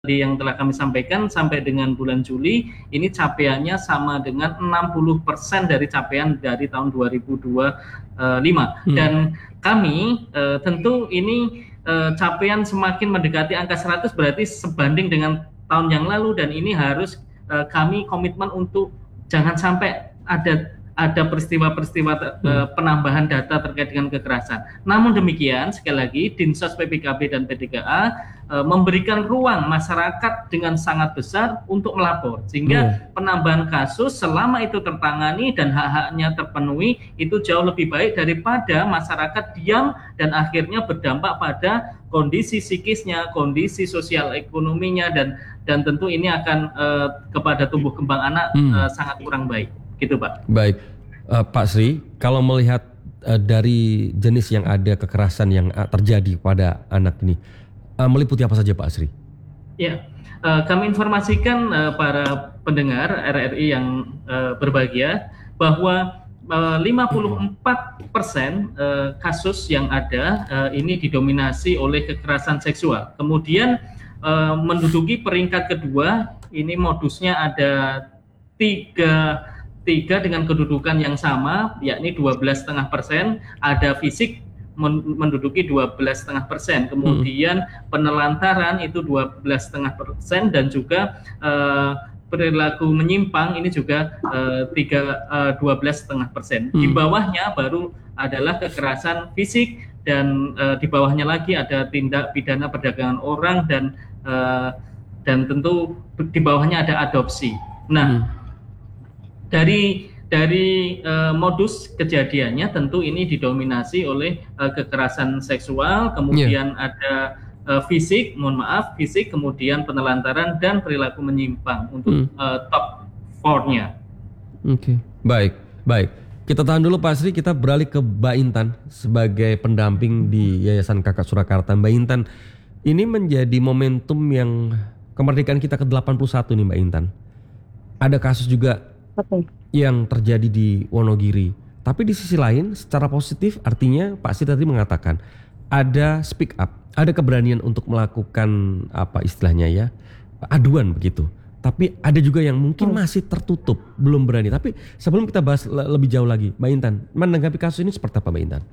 yang telah kami sampaikan sampai dengan bulan Juli ini capaiannya sama dengan 60% dari capaian dari tahun 2025 dan kami tentu ini capaian semakin mendekati angka 100 berarti sebanding dengan tahun yang lalu dan ini harus kami komitmen untuk jangan sampai ada peristiwa-peristiwa penambahan data terkait dengan kekerasan. Namun demikian, sekali lagi, Dinsos PPKB dan P3A memberikan ruang masyarakat dengan sangat besar untuk melapor. Sehingga penambahan kasus selama itu tertangani dan hak-haknya terpenuhi, itu jauh lebih baik daripada masyarakat diam dan akhirnya berdampak pada kondisi psikisnya, kondisi sosial ekonominya, dan tentu ini akan kepada tumbuh kembang anak sangat kurang baik. Gitu Pak. Baik, Pak Sri, kalau melihat dari jenis yang ada kekerasan yang terjadi pada anak ini, meliputi apa saja Pak Sri? Ya, kami informasikan para pendengar RRI yang berbahagia bahwa 54% kasus yang ada ini didominasi oleh kekerasan seksual. Kemudian menduduki peringkat kedua, ini modusnya ada tiga dengan kedudukan yang sama, yakni 12,5%, ada fisik menduduki 12,5%, kemudian penelantaran itu 12,5% dan juga perilaku menyimpang ini juga 12,5%. Di bawahnya baru adalah kekerasan fisik dan di bawahnya lagi ada tindak pidana perdagangan orang dan tentu di bawahnya ada adopsi. Nah, dari modus kejadiannya tentu ini didominasi oleh kekerasan seksual, kemudian ada fisik, kemudian penelantaran dan perilaku menyimpang untuk top 4-nya. Oke, baik. Kita tahan dulu Pak Sri, kita beralih ke Mbak Intan sebagai pendamping di Yayasan Kakak Surakarta. Mbak Intan, ini menjadi momentum yang kemerdekaan kita ke-81 nih Mbak Intan. Ada kasus juga yang terjadi di Wonogiri. Tapi di sisi lain secara positif artinya Pak Sri tadi mengatakan ada speak up, ada keberanian untuk melakukan apa istilahnya ya, aduan begitu. Tapi ada juga yang mungkin masih tertutup, belum berani. Tapi sebelum kita bahas lebih jauh lagi, Mbak Intan, menanggapi kasus ini seperti apa Mbak Intan?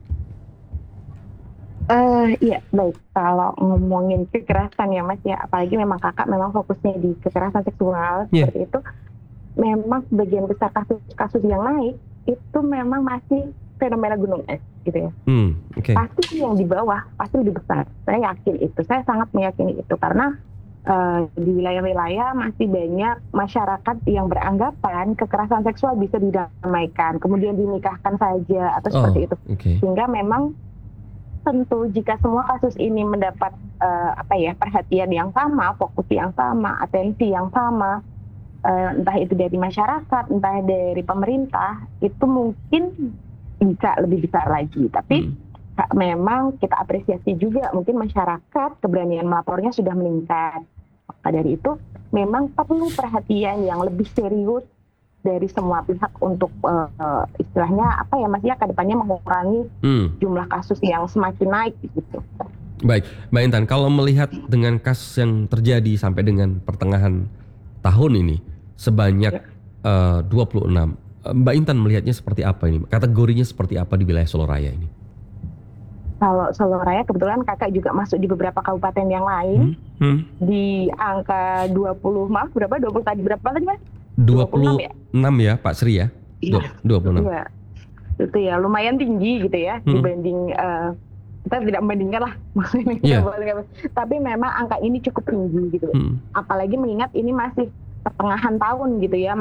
Iya, baik. Kalau ngomongin kekerasan ya Mas ya, apalagi memang kakak memang fokusnya di kekerasan seksual seperti itu. Memang sebagian besar kasus-kasus yang naik itu memang masih fenomena gunung es gitu ya. Pasti yang di bawah pasti lebih besar. Saya yakin itu. Saya sangat meyakini itu karena di wilayah-wilayah masih banyak masyarakat yang beranggapan kekerasan seksual bisa didamaikan, kemudian dinikahkan saja atau seperti itu. Sehingga memang tentu jika semua kasus ini mendapat perhatian yang sama, fokus yang sama, atensi yang sama, entah itu dari masyarakat, entah dari pemerintah, itu mungkin bisa lebih besar lagi. Tapi memang kita apresiasi juga mungkin masyarakat keberanian melapornya sudah meningkat. Maka dari itu memang perlu perhatian yang lebih serius dari semua pihak untuk istilahnya Mas ya, ke depannya mengurangi jumlah kasus yang semakin naik gitu. Baik, Mbak Intan, kalau melihat dengan kasus yang terjadi sampai dengan pertengahan tahun ini sebanyak 26. Mbak Intan melihatnya seperti apa ini? Kategorinya seperti apa di wilayah Solo Raya ini? Kalau Solo Raya kebetulan kakak juga masuk di beberapa kabupaten yang lain. Di angka 20 tadi berapa tadi Mas? 26 ya Pak Sri ya? Iya. 26. Iya. Itu ya lumayan tinggi gitu ya dibanding kita tidak membandingkan lah maksudnya. Tapi memang angka ini cukup tinggi gitu. Apalagi mengingat ini masih pertengahan tahun gitu ya,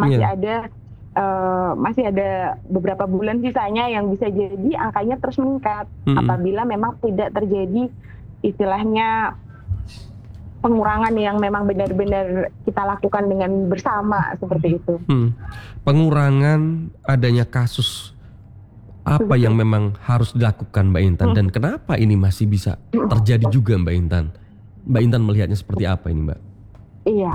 masih ada beberapa bulan sisanya yang bisa jadi angkanya terus meningkat apabila memang tidak terjadi istilahnya pengurangan yang memang benar-benar kita lakukan dengan bersama seperti itu. Pengurangan adanya kasus apa yang memang harus dilakukan Mbak Intan dan kenapa ini masih bisa terjadi juga Mbak Intan? Mbak Intan melihatnya seperti apa ini Mbak? Iya,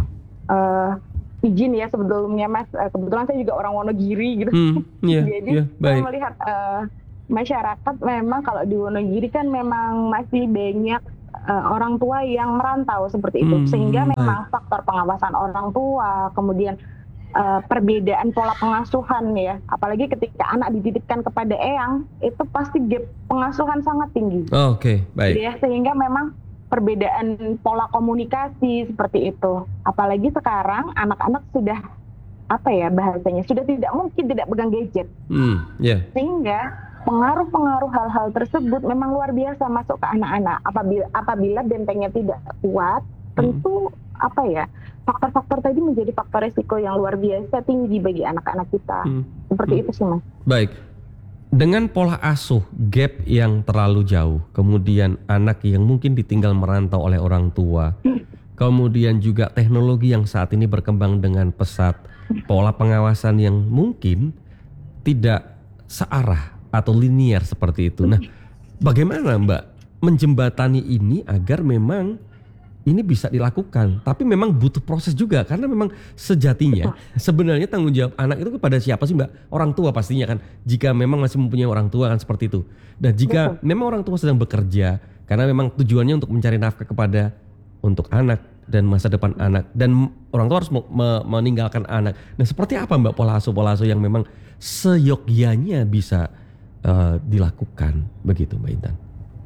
izin ya sebelumnya Mas, kebetulan saya juga orang Wonogiri gitu. Jadi saya melihat masyarakat memang kalau di Wonogiri kan memang masih banyak orang tua yang merantau seperti itu, sehingga memang faktor pengawasan orang tua, kemudian perbedaan pola pengasuhan ya, apalagi ketika anak dididikkan kepada eyang, itu pasti gap pengasuhan sangat tinggi. Oke, baik. Ya, sehingga memang perbedaan pola komunikasi seperti itu. Apalagi sekarang anak-anak sudah bahasanya sudah tidak mungkin tidak pegang gadget. Sehingga pengaruh-pengaruh hal-hal tersebut memang luar biasa masuk ke anak-anak. Apabila bentengnya tidak kuat, tentu faktor-faktor tadi menjadi faktor resiko yang luar biasa tinggi bagi anak-anak kita. Seperti itu sih, Mas. Baik. Dengan pola asuh gap yang terlalu jauh, kemudian anak yang mungkin ditinggal merantau oleh orang tua, kemudian juga teknologi yang saat ini berkembang dengan pesat, pola pengawasan yang mungkin tidak searah atau linear seperti itu. Nah, bagaimana Mbak menjembatani ini agar memang ini bisa dilakukan, tapi memang butuh proses juga, karena memang sejatinya sebenarnya tanggung jawab anak itu kepada siapa sih Mbak? Orang tua pastinya kan, jika memang masih mempunyai orang tua kan seperti itu. Dan jika memang orang tua sedang bekerja, karena memang tujuannya untuk mencari nafkah untuk anak dan masa depan anak, dan orang tua harus meninggalkan anak. Nah, seperti apa Mbak pola asuh yang memang seyogyanya bisa dilakukan begitu Mbak Intan?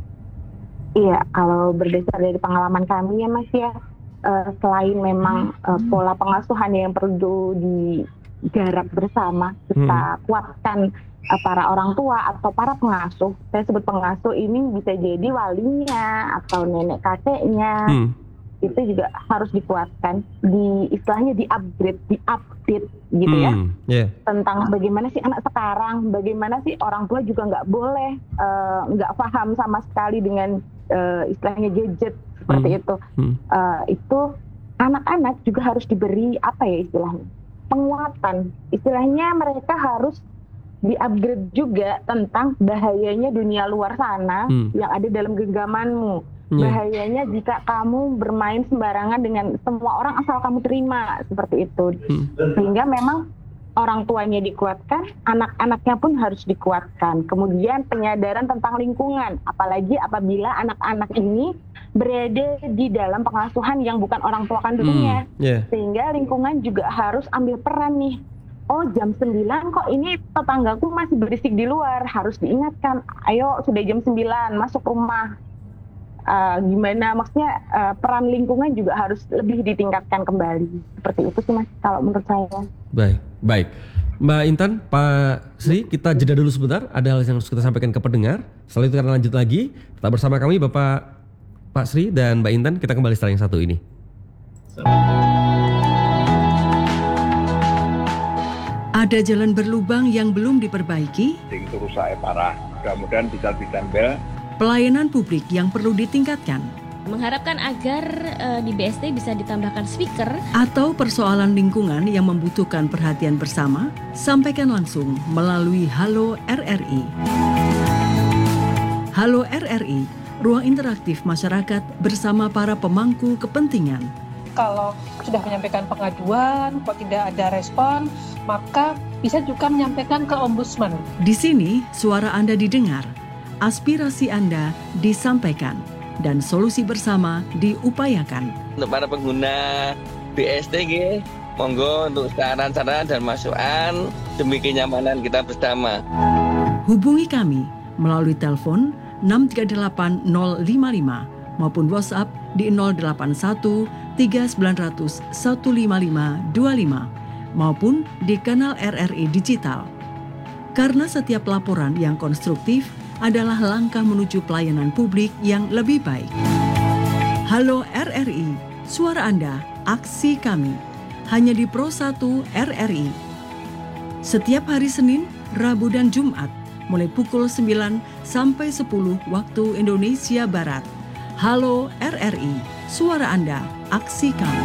Iya, kalau berdasar dari pengalaman kami ya Mas ya, selain memang pola pengasuhan yang perlu digarap bersama, kita kuatkan para orang tua atau para pengasuh. Saya sebut pengasuh ini bisa jadi walinya atau nenek kakeknya. Itu juga harus dikuatkan, istilahnya di-upgrade, di-update gitu ya. Tentang bagaimana sih anak sekarang, bagaimana sih orang tua juga nggak boleh, nggak paham sama sekali dengan istilahnya gadget seperti itu. Itu anak-anak juga harus diberi istilahnya penguatan. Istilahnya mereka harus di-upgrade juga tentang bahayanya dunia luar sana yang ada dalam genggamanmu. Bahayanya jika kamu bermain sembarangan dengan semua orang asal kamu terima, seperti itu. Sehingga memang orang tuanya dikuatkan, anak-anaknya pun harus dikuatkan. Kemudian penyadaran tentang lingkungan, apalagi apabila anak-anak ini berada di dalam pengasuhan yang bukan orang tua kandungnya. Sehingga lingkungan juga harus ambil peran nih. Oh, jam 9 kok ini tetanggaku masih berisik di luar, harus diingatkan. Ayo, sudah jam 9, masuk rumah. Gimana maksudnya peran lingkungan juga harus lebih ditingkatkan kembali. Seperti itu sih Mas kalau menurut saya. Baik. Mbak Intan, Pak Sri, kita jeda dulu sebentar. Ada hal yang harus kita sampaikan ke pendengar. Setelah itu kita lanjut lagi. Tetap bersama kami Pak Sri dan Mbak Intan. Kita kembali setelah yang satu ini. Ada jalan berlubang yang belum diperbaiki. Terus saya parah. Mudah-mudahan bisa ditempel. Pelayanan publik yang perlu ditingkatkan. Mengharapkan agar di BSD bisa ditambahkan speaker. Atau persoalan lingkungan yang membutuhkan perhatian bersama, sampaikan langsung melalui Halo RRI. Halo RRI, ruang interaktif masyarakat bersama para pemangku kepentingan. Kalau sudah menyampaikan pengaduan, kok tidak ada respon, maka bisa juga menyampaikan ke Ombudsman. Di sini, suara Anda didengar. Aspirasi Anda disampaikan dan solusi bersama diupayakan. Untuk para pengguna BSD, monggo untuk saran-saran dan masukan demi kenyamanan kita bersama. Hubungi kami melalui telepon 638055 maupun WhatsApp di 081 3900 15525 maupun di kanal RRI Digital. Karena setiap laporan yang konstruktif adalah langkah menuju pelayanan publik yang lebih baik. Halo RRI, suara Anda, aksi kami. Hanya di Pro 1 RRI. Setiap hari Senin, Rabu dan Jumat, mulai pukul 9 sampai 10 waktu Indonesia Barat. Halo RRI, suara Anda, aksi kami.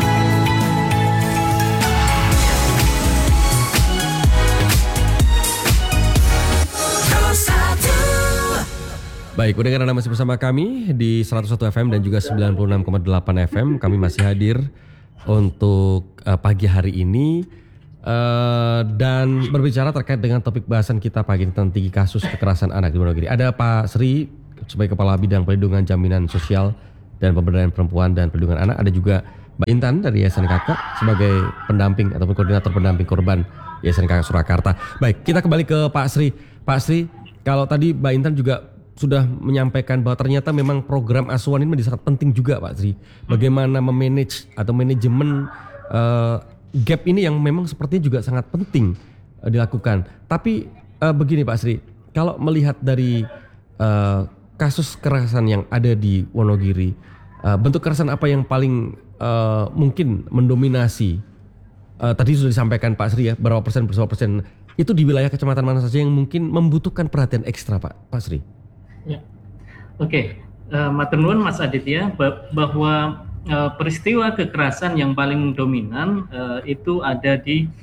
Baik, pendengar Anda masih bersama kami di 101 FM dan juga 96,8 FM. Kami masih hadir untuk pagi hari ini dan berbicara terkait dengan topik bahasan kita pagi ini tentang tinggi kasus kekerasan anak di luar negeri. Ada Pak Sri sebagai Kepala Bidang Perlindungan Jaminan Sosial dan Pemberdayaan Perempuan dan Perlindungan Anak. Ada juga Mbak Intan dari Yayasan Kakak sebagai pendamping ataupun koordinator pendamping korban Yayasan Kakak Surakarta. Baik, kita kembali ke Pak Sri. Pak Sri, kalau tadi Mbak Intan juga sudah menyampaikan bahwa ternyata memang program asuhan ini menjadi sangat penting juga Pak Sri. Bagaimana memanage atau manajemen gap ini yang memang sepertinya juga sangat penting dilakukan. Tapi begini Pak Sri, kalau melihat dari kasus kekerasan yang ada di Wonogiri, bentuk kekerasan apa yang paling mungkin mendominasi? Tadi sudah disampaikan Pak Sri ya, berapa persen itu di wilayah kecamatan mana saja yang mungkin membutuhkan perhatian ekstra Pak Sri? Ya. Oke, matur nuwun Mas Aditya, bahwa peristiwa kekerasan yang paling dominan itu ada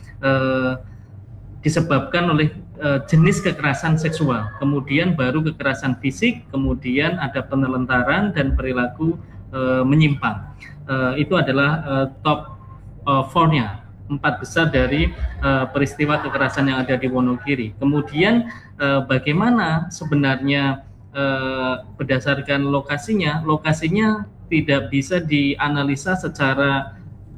disebabkan oleh jenis kekerasan seksual, kemudian baru kekerasan fisik, kemudian ada penelantaran dan perilaku menyimpang. Itu adalah top 4-nya, 4 besar dari peristiwa kekerasan yang ada di Wonogiri. Kemudian bagaimana sebenarnya berdasarkan lokasinya tidak bisa dianalisa secara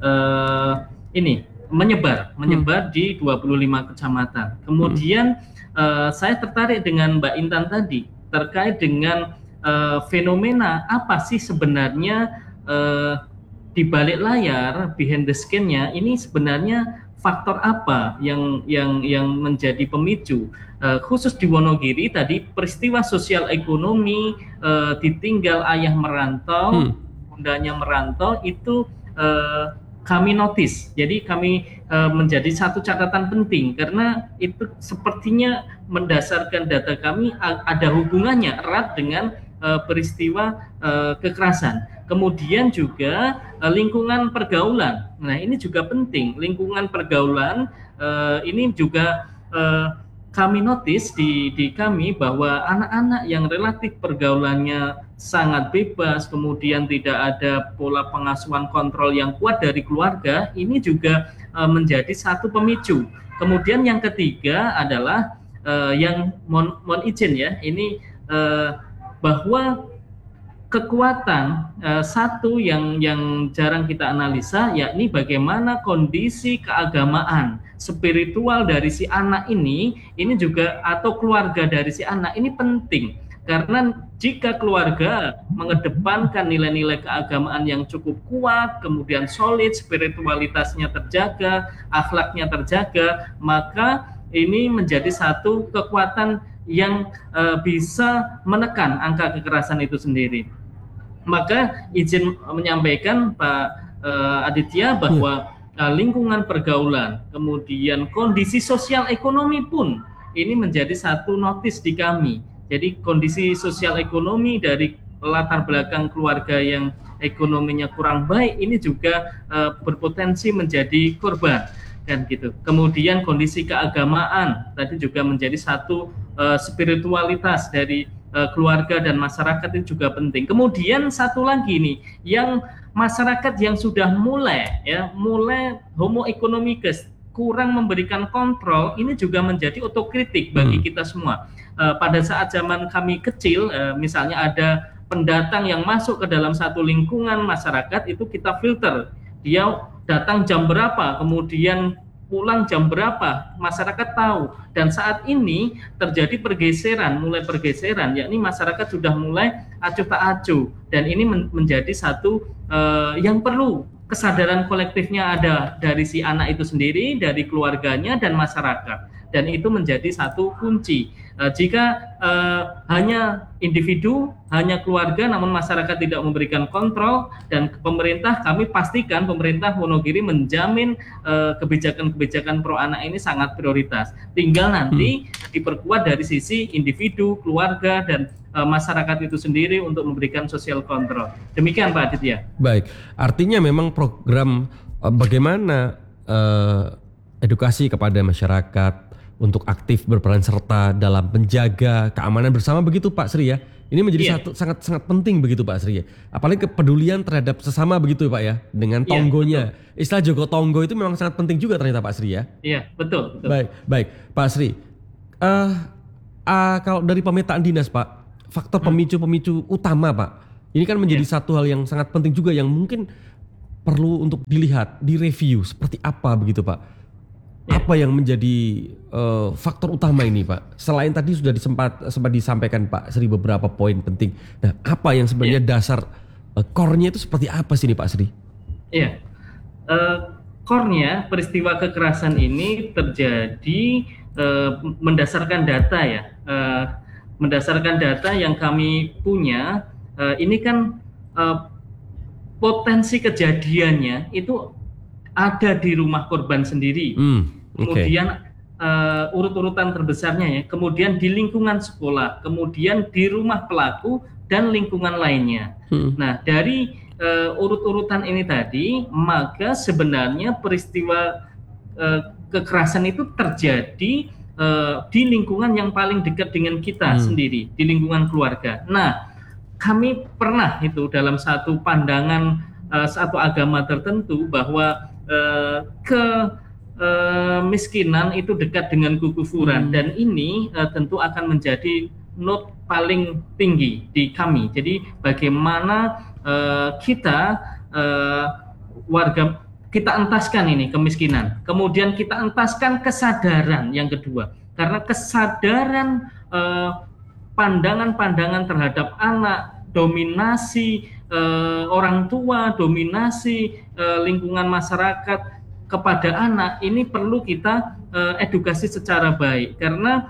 menyebar di 25 kecamatan. Kemudian saya tertarik dengan Mbak Intan tadi terkait dengan fenomena apa sih sebenarnya di balik layar, behind the scene-nya ini sebenarnya faktor apa yang menjadi pemicu, khusus di Wonogiri tadi peristiwa sosial ekonomi, ditinggal ayah merantau, bundanya merantau, itu kami notice. Jadi kami menjadi satu catatan penting karena itu sepertinya mendasarkan data kami ada hubungannya erat dengan peristiwa kekerasan. Kemudian juga lingkungan pergaulan. Nah, ini juga penting. Lingkungan pergaulan ini juga kami notice di kami bahwa anak-anak yang relatif pergaulannya sangat bebas, kemudian tidak ada pola pengasuhan kontrol yang kuat dari keluarga, ini juga menjadi satu pemicu. Kemudian yang ketiga adalah yang mohon izin ya, ini bahwa kekuatan satu yang jarang kita analisa, yakni bagaimana kondisi keagamaan spiritual dari si anak ini juga atau keluarga dari si anak ini penting. Karena jika keluarga mengedepankan nilai-nilai keagamaan yang cukup kuat, kemudian solid, spiritualitasnya terjaga, akhlaknya terjaga, maka ini menjadi satu kekuatan yang bisa menekan angka kekerasan itu sendiri. Maka izin menyampaikan Pak Aditya bahwa lingkungan pergaulan, kemudian kondisi sosial ekonomi pun ini menjadi satu notis di kami. Jadi kondisi sosial ekonomi dari latar belakang keluarga yang ekonominya kurang baik ini juga berpotensi menjadi korban, kan gitu. Kemudian kondisi keagamaan tadi juga menjadi satu spiritualitas dari keluarga dan masyarakat itu juga penting. Kemudian satu lagi nih, yang masyarakat yang sudah mulai homo economicus, kurang memberikan kontrol, ini juga menjadi otokritik bagi kita semua. Pada saat zaman kami kecil, misalnya ada pendatang yang masuk ke dalam satu lingkungan masyarakat, itu kita filter, dia datang jam berapa, kemudian pulang jam berapa, masyarakat tahu. Dan saat ini terjadi mulai pergeseran, yakni masyarakat sudah mulai acuh tak acuh, dan ini menjadi satu yang perlu kesadaran kolektifnya ada dari si anak itu sendiri, dari keluarganya dan masyarakat, dan itu menjadi satu kunci. Jika hanya individu, hanya keluarga, namun masyarakat tidak memberikan kontrol, dan pemerintah, kami pastikan pemerintah Wonogiri menjamin kebijakan-kebijakan pro anak ini sangat prioritas. Tinggal nanti diperkuat dari sisi individu, keluarga, dan masyarakat itu sendiri untuk memberikan social control. Demikian Pak Aditya. Baik, artinya memang program bagaimana edukasi kepada masyarakat untuk aktif berperan serta dalam menjaga keamanan bersama, begitu Pak Sri ya. Ini menjadi satu sangat penting begitu Pak Sri ya. Apalagi kepedulian terhadap sesama begitu Pak ya, dengan tonggonya. Istilah Joko Tonggo itu memang sangat penting juga ternyata Pak Sri ya. Iya, betul. Baik Pak Sri. Kalau dari pemetaan dinas Pak, faktor pemicu utama Pak Ini kan menjadi satu hal yang sangat penting juga yang mungkin perlu untuk dilihat, direview seperti apa begitu Pak. Apa yang menjadi faktor utama ini Pak? Selain tadi sudah sempat disampaikan Pak Sri beberapa poin penting. Nah, apa yang sebenarnya dasar core-nya itu seperti apa sih nih Pak Sri? Iya, core-nya peristiwa kekerasan ini terjadi mendasarkan data ya. Mendasarkan data yang kami punya, ini kan potensi kejadiannya itu ada di rumah korban sendiri. Kemudian urut-urutan terbesarnya ya, kemudian di lingkungan sekolah, kemudian di rumah pelaku dan lingkungan lainnya. Nah, dari urut-urutan ini tadi, maka sebenarnya peristiwa kekerasan itu terjadi di lingkungan yang paling dekat dengan kita sendiri, di lingkungan keluarga. Nah, kami pernah itu dalam satu pandangan satu agama tertentu bahwa kemiskinan itu dekat dengan kekufuran, dan ini tentu akan menjadi note paling tinggi di kami. Jadi bagaimana kita warga kita entaskan ini kemiskinan, kemudian kita entaskan kesadaran yang kedua, karena kesadaran pandangan-pandangan terhadap anak, dominasi orang tua, dominasi lingkungan masyarakat kepada anak, ini perlu kita edukasi secara baik, karena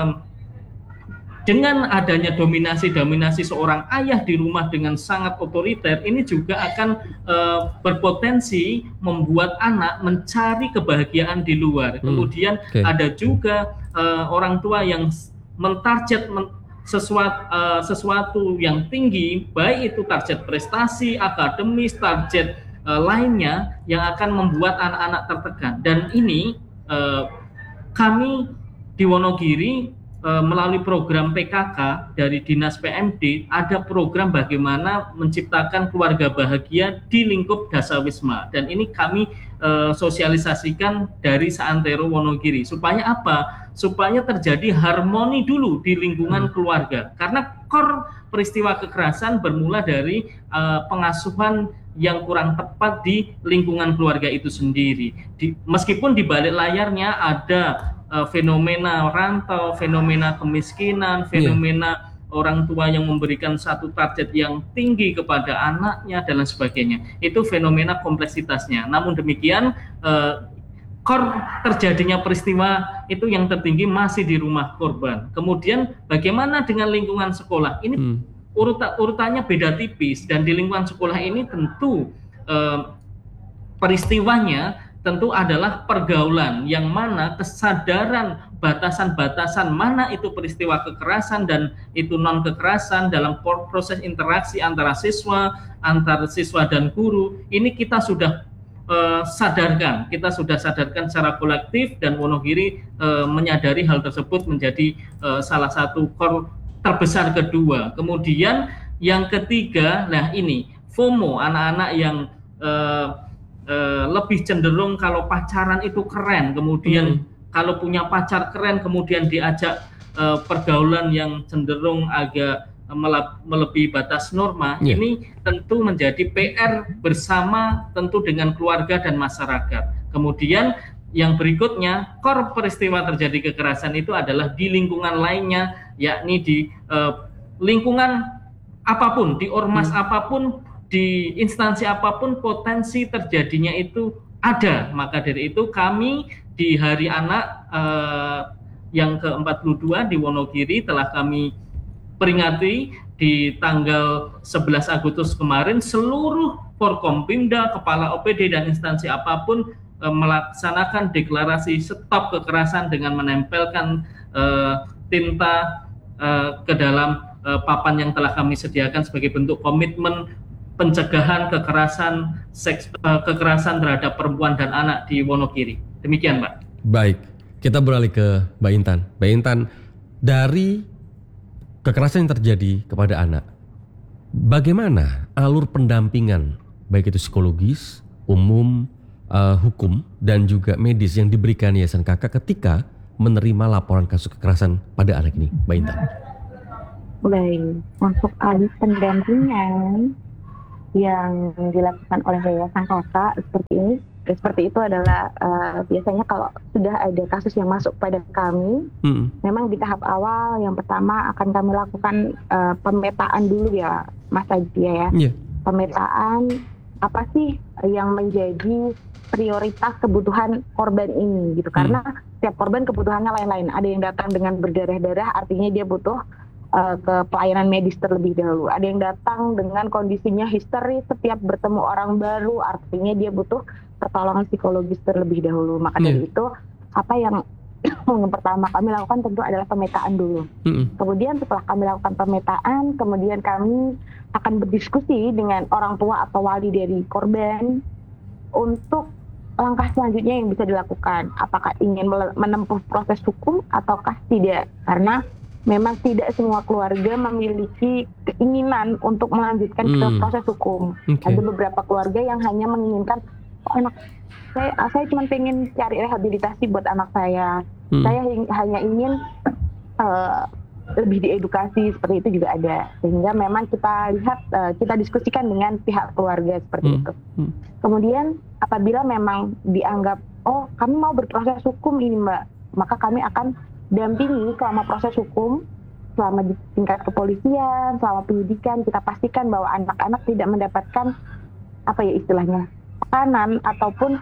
dengan adanya dominasi seorang ayah di rumah dengan sangat otoriter, ini juga akan berpotensi membuat anak mencari kebahagiaan di luar. Kemudian ada juga orang tua yang mentarget sesuatu yang tinggi, baik itu target prestasi, akademis, target lainnya yang akan membuat anak-anak tertekan. Dan ini kami di Wonogiri melalui program PKK dari Dinas PMD, ada program bagaimana menciptakan keluarga bahagia di lingkup Dasawisma, dan ini kami sosialisasikan dari Saantero Wonogiri. Supaya apa? Supaya terjadi harmoni dulu di lingkungan keluarga, karena core peristiwa kekerasan bermula dari pengasuhan yang kurang tepat di lingkungan keluarga itu sendiri. Meskipun di balik layarnya ada fenomena rantau, fenomena kemiskinan, fenomena orang tua yang memberikan satu target yang tinggi kepada anaknya dan lain sebagainya. Itu fenomena kompleksitasnya. Namun demikian, core terjadinya peristiwa itu yang tertinggi masih di rumah korban. Kemudian bagaimana dengan lingkungan sekolah? Ini urutannya beda tipis, dan di lingkungan sekolah ini tentu peristiwanya tentu adalah pergaulan, yang mana kesadaran batasan-batasan mana itu peristiwa kekerasan dan itu non kekerasan dalam proses interaksi antara siswa dan guru, ini kita sudah sadarkan secara kolektif, dan Wonogiri menyadari hal tersebut menjadi salah satu core terbesar kedua. Kemudian yang ketiga, nah ini FOMO, anak-anak yang lebih cenderung kalau pacaran itu keren, kemudian kalau punya pacar keren, kemudian diajak pergaulan yang cenderung agak melebihi batas norma. Ini tentu menjadi PR bersama tentu dengan keluarga dan masyarakat. Kemudian yang berikutnya, core peristiwa terjadi kekerasan itu adalah di lingkungan lainnya, yakni di lingkungan apapun, di ormas apapun, di instansi apapun, potensi terjadinya itu ada. Maka dari itu kami di Hari Anak yang ke-42 di Wonogiri telah kami peringati di tanggal 11 Agustus kemarin, seluruh Forkompimda, kepala OPD dan instansi apapun melaksanakan deklarasi stop kekerasan dengan menempelkan tinta ke dalam papan yang telah kami sediakan sebagai bentuk komitmen pencegahan kekerasan terhadap perempuan dan anak di Wonogiri. Demikian, Pak. Baik, kita beralih ke Mbak Intan. Mbak Intan, dari kekerasan yang terjadi kepada anak, bagaimana alur pendampingan, baik itu psikologis, umum, hukum, dan juga medis yang diberikan Yayasan Kakak ketika menerima laporan kasus kekerasan pada anak ini, Mbak Intan? Baik, untuk alih pendampingan yang dilakukan oleh Yayasan Kakak seperti itu adalah biasanya kalau sudah ada kasus yang masuk pada kami, memang di tahap awal yang pertama akan kami lakukan pemetaan dulu ya, Mas Aditya ya. Yeah. Pemetaan apa sih yang menjadi prioritas kebutuhan korban ini gitu, karena setiap korban kebutuhannya lain-lain. Ada yang datang dengan berdarah-darah, artinya dia butuh ke pelayanan medis terlebih dahulu. Ada yang datang dengan kondisinya histeris setiap bertemu orang baru, artinya dia butuh pertolongan psikologis terlebih dahulu. Maka dari itu, apa yang pertama kami lakukan tentu adalah pemetaan dulu. Kemudian setelah kami lakukan pemetaan, kemudian kami akan berdiskusi dengan orang tua atau wali dari korban untuk langkah selanjutnya yang bisa dilakukan. Apakah ingin menempuh proses hukum ataukah tidak? Karena memang tidak semua keluarga memiliki keinginan untuk melanjutkan ke proses hukum. Ada beberapa keluarga yang hanya menginginkan, anak saya cuma pengen cari rehabilitasi buat anak saya. Saya hanya ingin lebih diedukasi, seperti itu juga ada. Sehingga memang kita lihat, kita diskusikan dengan pihak keluarga seperti itu. Kemudian apabila memang dianggap, oh kami mau berproses hukum ini Mbak, maka kami akan dampingi selama proses hukum, selama di tingkat kepolisian, selama penyidikan. Kita pastikan bahwa anak-anak tidak mendapatkan apa ya istilahnya tekanan ataupun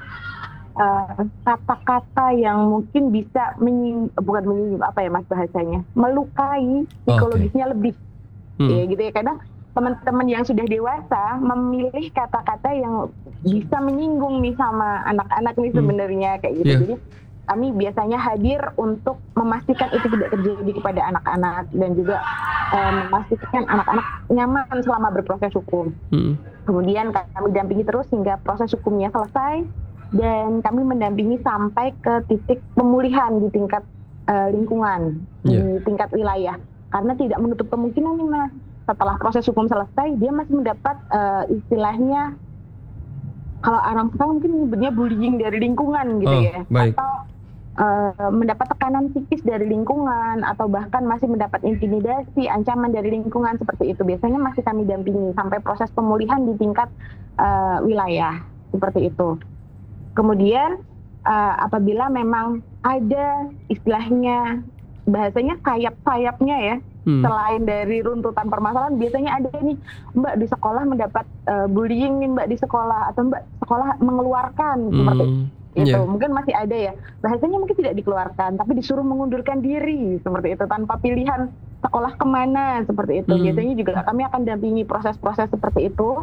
kata-kata yang mungkin bisa bukan menyinggung, apa ya Mas bahasanya, melukai psikologisnya lebih. Ya gitu ya, kadang teman-teman yang sudah dewasa memilih kata-kata yang bisa menyinggung nih sama anak-anak nih sebenarnya kayak gitu. Jadi kami biasanya hadir untuk memastikan itu tidak terjadi kepada anak-anak dan juga memastikan anak-anak nyaman selama berproses hukum. Kemudian kami dampingi terus hingga proses hukumnya selesai dan kami mendampingi sampai ke titik pemulihan di tingkat lingkungan, di tingkat wilayah. Karena tidak menutup kemungkinan nih Mas, setelah proses hukum selesai dia masih mendapat istilahnya, kalau orang sekarang mungkin nyebutnya bullying dari lingkungan gitu ya. Baik. Atau mendapat tekanan psikis dari lingkungan atau bahkan masih mendapat intimidasi, ancaman dari lingkungan seperti itu. Biasanya masih kami dampingi sampai proses pemulihan di tingkat wilayah seperti itu. Kemudian apabila memang ada istilahnya bahasanya sayap-sayapnya ya, selain dari runtutan permasalahan, biasanya ada nih Mbak di sekolah mendapat bullying nih Mbak di sekolah, atau Mbak sekolah mengeluarkan seperti itu. Mungkin masih ada ya, bahasanya mungkin tidak dikeluarkan tapi disuruh mengundurkan diri seperti itu tanpa pilihan sekolah kemana seperti itu. Biasanya juga kami akan dampingi proses-proses seperti itu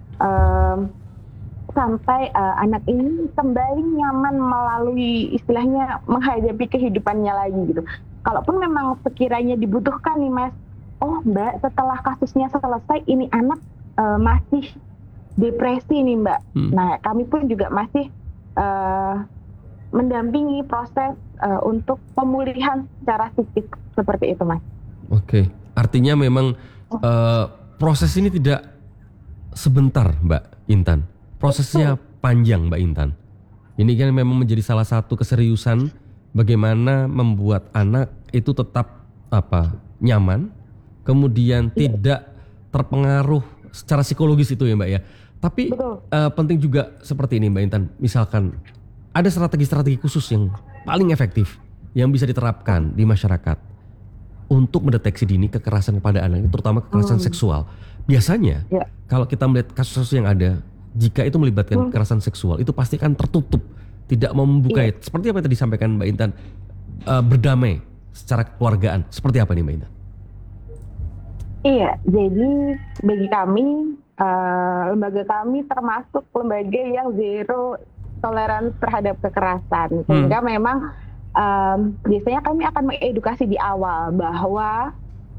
sampai anak ini kembali nyaman melalui istilahnya menghadapi kehidupannya lagi gitu. Kalaupun memang sekiranya dibutuhkan nih Mas, oh Mbak setelah kasusnya selesai ini anak masih depresi nih Mbak. Nah kami pun juga masih mendampingi proses untuk pemulihan secara psikis seperti itu Mas. Oke, artinya memang proses ini tidak sebentar Mbak Intan. Prosesnya panjang Mbak Intan. Ini kan memang menjadi salah satu keseriusan bagaimana membuat anak itu tetap nyaman, kemudian tidak terpengaruh secara psikologis itu ya Mbak ya. Tapi penting juga seperti ini Mbak Intan, misalkan ada strategi-strategi khusus yang paling efektif yang bisa diterapkan di masyarakat untuk mendeteksi dini kekerasan kepada anak, terutama kekerasan seksual. Biasanya kalau kita melihat kasus-kasus yang ada, jika itu melibatkan kekerasan seksual, itu pasti kan tertutup, tidak mau membuka. Seperti apa yang tadi disampaikan Mbak Intan, berdamai secara kekeluargaan. Seperti apa nih Mbak Intan? Iya, jadi bagi kami, lembaga kami termasuk lembaga yang zero tolerance terhadap kekerasan. Sehingga memang biasanya kami akan mengedukasi di awal bahwa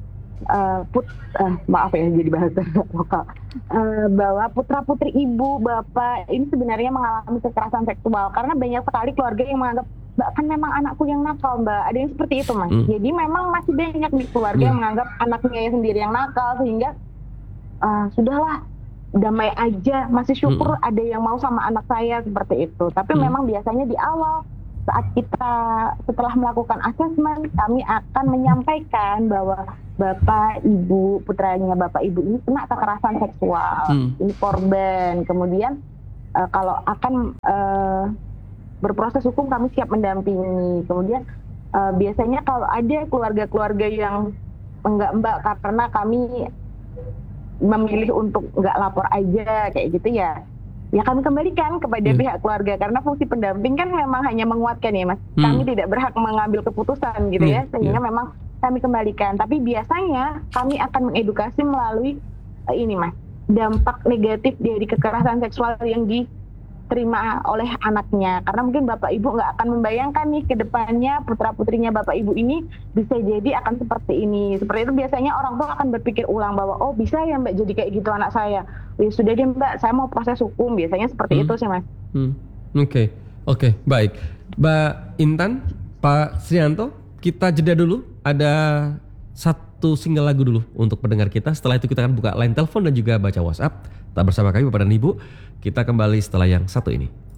maaf ya jadi bahasa lokal, bahwa putra-putri ibu, bapak ini sebenarnya mengalami kekerasan seksual. Karena banyak sekali keluarga yang menganggap, Mbak kan memang anakku yang nakal Mbak, ada yang seperti itu Mas. Jadi memang masih banyak nih keluarga yang menganggap anaknya sendiri yang nakal, sehingga sudahlah damai aja, masih syukur ada yang mau sama anak saya seperti itu. Tapi memang biasanya di awal saat kita setelah melakukan asesmen, kami akan menyampaikan bahwa bapak ibu putranya bapak ibu ini kena kekerasan seksual, ini korban. Kemudian kalau akan berproses hukum kami siap mendampingi. Kemudian biasanya kalau ada keluarga-keluarga yang enggak mbak karena kami memilih untuk enggak lapor aja kayak gitu ya kami kembalikan kepada pihak keluarga, karena fungsi pendamping kan memang hanya menguatkan ya mas. Kami tidak berhak mengambil keputusan gitu ya, sehingga memang kami kembalikan. Tapi biasanya kami akan mengedukasi melalui ini mas, dampak negatif dari kekerasan seksual yang diterima oleh anaknya. Karena mungkin bapak ibu nggak akan membayangkan nih ke depannya putra putrinya bapak ibu ini bisa jadi akan seperti ini. Seperti itu biasanya orang tua akan berpikir ulang bahwa oh bisa ya mbak jadi kayak gitu anak saya. Ya sudah deh mbak, saya mau proses hukum. Biasanya seperti itu sih mas. Oke, baik. Mbak Intan, Pak Srianto, kita jeda dulu. Ada satu single lagu dulu untuk pendengar kita. Setelah itu kita akan buka line telepon dan juga baca WhatsApp. Tetap bersama kami Bapak dan Ibu. Kita kembali setelah yang satu ini.